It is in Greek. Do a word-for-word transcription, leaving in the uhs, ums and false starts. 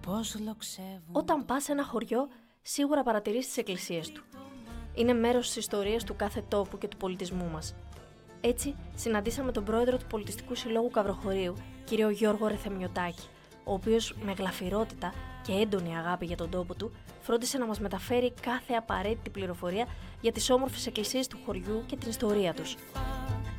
Όταν πας σε ένα χωριό, σίγουρα παρατηρείς τις εκκλησίες του. Είναι μέρος της ιστορίας του κάθε τόπου και του πολιτισμού μας. Έτσι, συναντήσαμε τον πρόεδρο του Πολιτιστικού Συλλόγου Καυροχωρίου, κύριο Γιώργο Ρεθεμιωτάκη, ο οποίος με γλαφυρότητα και έντονη αγάπη για τον τόπο του φρόντισε να μας μεταφέρει κάθε απαραίτητη πληροφορία για τις όμορφες εκκλησίες του χωριού και την ιστορία τους.